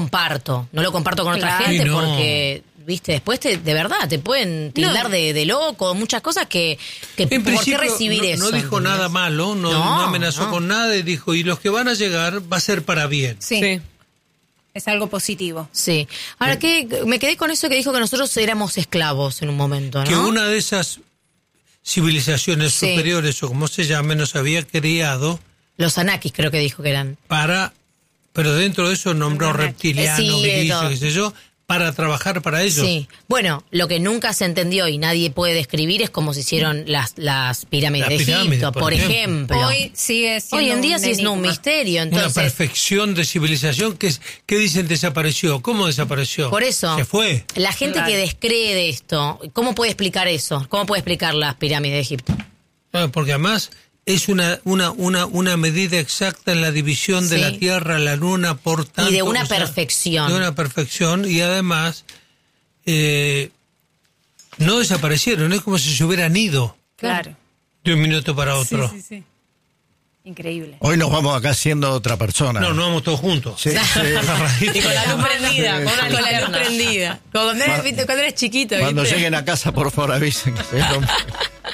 comparto. No lo comparto con otra Claro. gente Sí, no. porque, viste, después de verdad te pueden tildar de loco, muchas cosas que En ¿por qué principio, recibir eso? no dijo ¿entendés? nada malo, no amenazó con nada y dijo, y los que van a llegar va a ser para bien. Sí. Es algo positivo. Sí. Ahora, me quedé con eso que dijo que nosotros éramos esclavos en un momento, ¿no? Que una de esas civilizaciones Sí. superiores, o como se llame, nos había criado Los Anakis creo que dijo que eran. pero dentro de eso nombró reptilianos, Sí, virilos, todo. qué sé yo, para trabajar para ellos. Sí. Bueno, lo que nunca se entendió y nadie puede describir es cómo se hicieron las pirámides Las de pirámides, Egipto, por por ejemplo. ejemplo. Hoy sigue siendo Hoy en día un sí es un enigma. misterio, Una entonces... perfección de civilización que dicen desapareció. ¿Cómo desapareció? Por eso, Se fue. la gente Claro. que descree de esto, ¿cómo puede explicar eso? ¿Cómo puede explicar las pirámides de Egipto? Porque además es una medida exacta en la división de Sí. la Tierra, la Luna, por tanto... Y de una perfección. De una perfección, y además no desaparecieron, es como si se hubieran ido Claro. de un minuto para otro. Sí, sí, sí. Increíble. Hoy nos vamos acá siendo otra persona. No vamos todos juntos. Sí, sí. Y con la luz prendida, Sí, con sí. la luz prendida. Cuando eres chiquito. Cuando ¿viste? lleguen a casa, por favor, avisen.